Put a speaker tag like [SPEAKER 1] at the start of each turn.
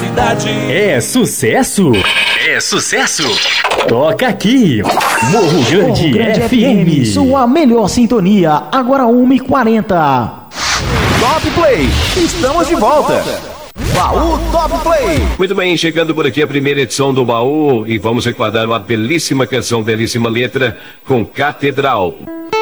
[SPEAKER 1] cidade.
[SPEAKER 2] É sucesso? É sucesso? Toca aqui, Morro Grande, FM.
[SPEAKER 3] Sua melhor sintonia, agora 1h40.
[SPEAKER 4] Top Play, estamos de volta. Baú Top Play.
[SPEAKER 5] Muito bem, chegando por aqui a primeira edição do Baú e vamos recordar uma belíssima canção, belíssima letra com Catedral.